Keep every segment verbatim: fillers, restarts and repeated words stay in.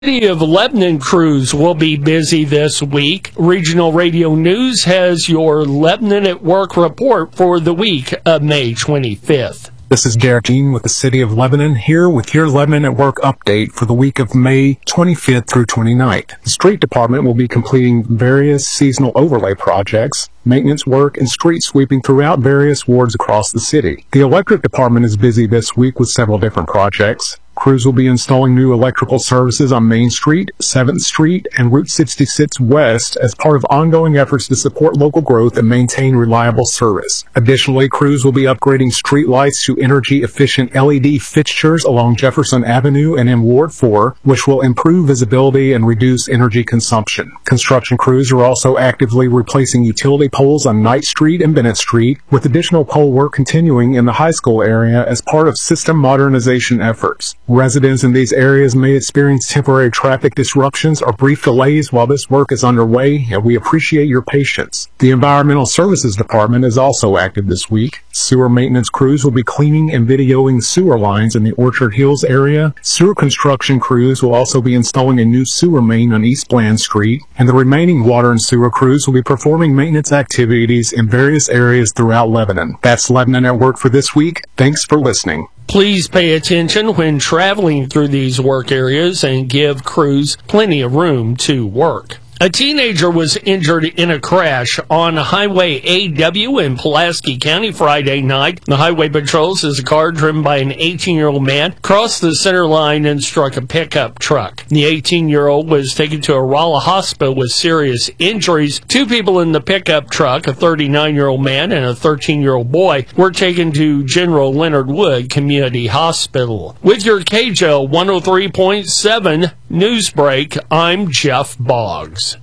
City of Lebanon crews will be busy this week. Regional Radio News has your Lebanon at Work report for the week of May twenty-fifth. This is Derek Jean with the City of Lebanon, here with your Lebanon at Work update for the week of May twenty-fifth through twenty-ninth. The street department will be completing various seasonal overlay projects, maintenance work, and street sweeping throughout various wards across the city. The electric department is busy this week with several different projects. Crews will be installing new electrical services on Main Street, seventh Street, and Route sixty-six West as part of ongoing efforts to support local growth and maintain reliable service. Additionally, crews will be upgrading street lights to energy-efficient L E D fixtures along Jefferson Avenue and in Ward four, which will improve visibility and reduce energy consumption. Construction crews are also actively replacing utility poles on Knight Street and Bennett Street, with additional pole work continuing in the high school area as part of system modernization efforts. Residents in these areas may experience temporary traffic disruptions or brief delays while this work is underway, and we appreciate your patience. The Environmental Services Department is also active this week. Sewer maintenance crews will be cleaning and videoing sewer lines in the Orchard Hills area. Sewer construction crews will also be installing a new sewer main on East Bland Street, and the remaining water and sewer crews will be performing maintenance activities in various areas throughout Lebanon. That's Lebanon at Work for this week. Thanks for listening. Please pay attention when traveling through these work areas and give crews plenty of room to work. A teenager was injured in a crash on Highway A W in Pulaski County Friday night. The highway patrol says a car driven by an eighteen-year-old man crossed the center line and struck a pickup truck. The eighteen-year-old was taken to a Rolla hospital with serious injuries. Two people in the pickup truck, a thirty-nine-year-old man and a thirteen-year-old boy, were taken to General Leonard Wood Community Hospital. With your K J L one oh three point seven Newsbreak, I'm Jeff Boggs.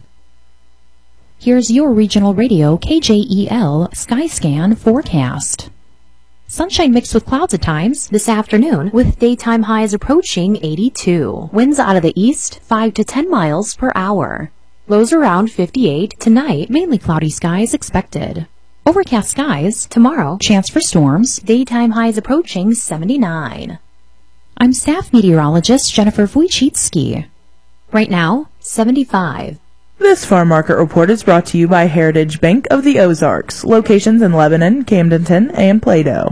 Here's your regional radio K J E L Skyscan forecast. Sunshine mixed with clouds at times this afternoon, with daytime highs approaching eighty-two. Winds out of the east, five to ten miles per hour. Lows around fifty-eight. Tonight, mainly cloudy skies expected. Overcast skies. Tomorrow, chance for storms. Daytime highs approaching seventy-nine. I'm staff meteorologist Jennifer Wojcicki. Right now, seventy-five. This farm market report is brought to you by Heritage Bank of the Ozarks, locations in Lebanon, Camdenton, and Plato.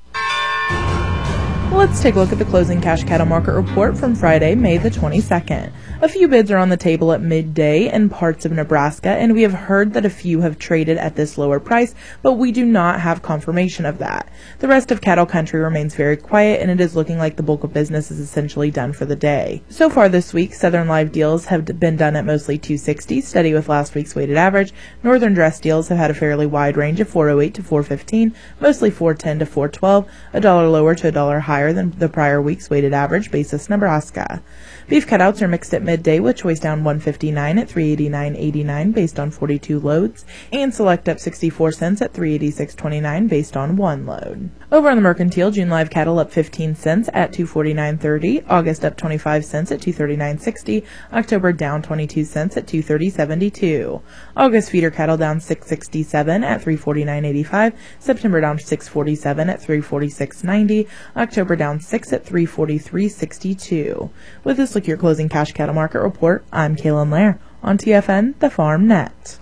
Let's take a look at the closing cash cattle market report from Friday, May the twenty-second. A few bids are on the table at midday in parts of Nebraska, and we have heard that a few have traded at this lower price, but we do not have confirmation of that. The rest of cattle country remains very quiet, and it is looking like the bulk of business is essentially done for the day. So far this week, Southern live deals have been done at mostly two sixty, steady with last week's weighted average. Northern dress deals have had a fairly wide range of four oh eight to four fifteen, mostly four ten to four twelve, a dollar lower to a dollar higher than the prior week's weighted average basis Nebraska. Beef cutouts are mixed at midday, with choice down one fifty-nine at three eighty-nine eighty-nine based on forty-two loads, and select up sixty-four cents at three eighty-six twenty-nine based on one load. Over on the mercantile, June live cattle up fifteen cents at two forty-nine thirty, August up twenty-five cents at two thirty-nine sixty, October down twenty-two cents at two thirty seventy-two. August feeder cattle down six sixty-seven at three forty-nine eighty-five, September down six forty-seven at three forty-six ninety, October down six at three forty-three sixty-two. With this look your closing cash cattle market report, I'm Kaylin Lair on T F N, the Farm Net.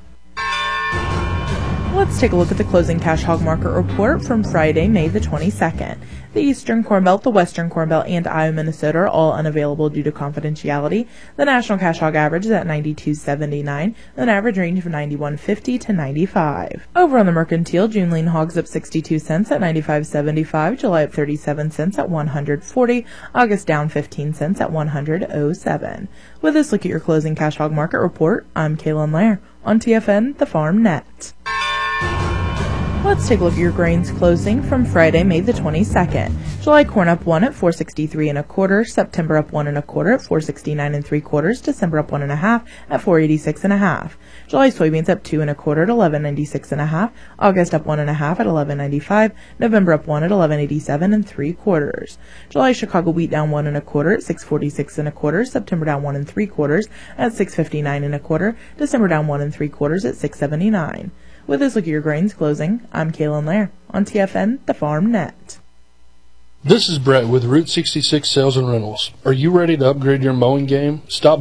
Let's take a look at the closing cash hog market report from Friday, May the twenty-second. The Eastern Corn Belt, the Western Corn Belt, and Iowa, Minnesota are all unavailable due to confidentiality. The national cash hog average is at ninety-two seventy-nine, with an average range of ninety-one fifty to ninety-five. Over on the mercantile, June lean hogs up sixty-two cents at ninety-five seventy-five, July up thirty-seven cents at one hundred forty, August down fifteen cents at one hundred oh seven. With this look at your closing cash hog market report, I'm Kaylin Lair on T F N, the Farm Net. Let's take a look at your grains closing from Friday, May the twenty-second. July corn up one at four sixty-three and a quarter, September up one and a quarter at four sixty-nine and three quarters, December up one and a half at four eighty-six and a half. July soybeans up two and a quarter at eleven ninety-six and a half, August up one and a half at eleven ninety-five, November up one at eleven eighty-seven and three quarters. July Chicago wheat down one and a quarter at six forty-six and a quarter, September down one and three quarters at six fifty-nine and a quarter, December down one and three quarters at six seventy-nine. With this look at your grains closing, I'm Kaylin Lair on T F N, the Farm Net. This is Brett with Route sixty-six Sales and Rentals. Are you ready to upgrade your mowing game? Stop